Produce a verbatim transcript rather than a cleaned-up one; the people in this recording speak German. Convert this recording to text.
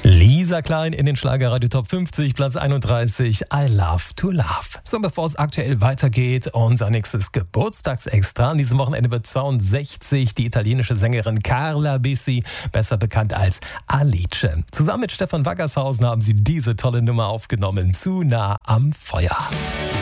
Lisa Klein in den Schlagerradio Top fünfzig, Platz einunddreißig, I Love to Love. So, bevor es aktuell weitergeht, unser nächstes Geburtstagsextra. An diesem Wochenende wird zweiundsechzig die italienische Sängerin Carla Bisi, besser bekannt als Alice. Zusammen mit Stefan Waggershausen haben sie diese tolle Nummer aufgenommen, Zu nah am Feuer.